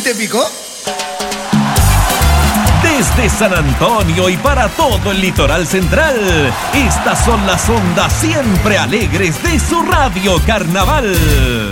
te picó? Desde San Antonio y para todo el litoral central, estas son las ondas siempre alegres de su Radio Carnaval.